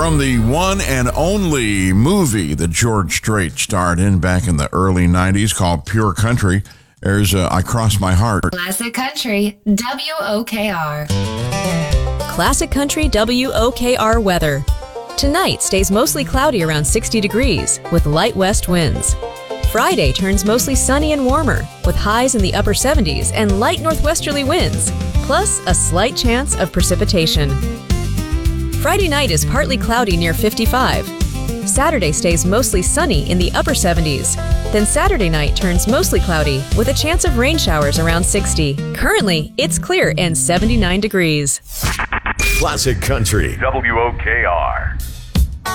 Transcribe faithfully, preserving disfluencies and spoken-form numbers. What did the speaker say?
From the one and only movie that George Strait starred in back in the early nineties called Pure Country, there's uh, I Cross My Heart. Classic Country, W O K R. Classic Country W O K R weather. Tonight stays mostly cloudy around sixty degrees with light west winds. Friday turns mostly sunny and warmer with highs in the upper seventies and light northwesterly winds, plus a slight chance of precipitation. Friday night is partly cloudy near fifty-five. Saturday stays mostly sunny in the upper seventies. Then Saturday night turns mostly cloudy with a chance of rain showers around sixty. Currently, it's clear and seventy-nine degrees. Classic Country, W O K R.